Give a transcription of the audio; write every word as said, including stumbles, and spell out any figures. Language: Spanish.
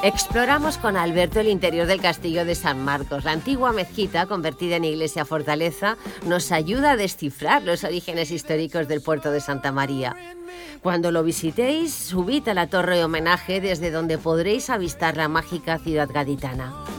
Exploramos con Alberto el interior del castillo de San Marcos. La antigua mezquita, convertida en iglesia fortaleza, nos ayuda a descifrar los orígenes históricos del puerto de Santa María. Cuando lo visitéis, subid a la torre de homenaje desde donde podréis avistar la mágica ciudad gaditana.